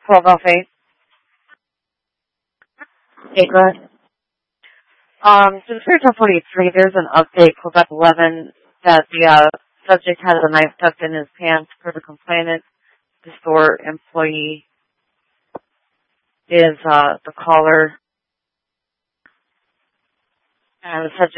12 Hey, go ahead. So for 43, there's an update, Quebec 11, that the subject has a knife tucked in his pants for the complainant. The store employee is the caller, and the subject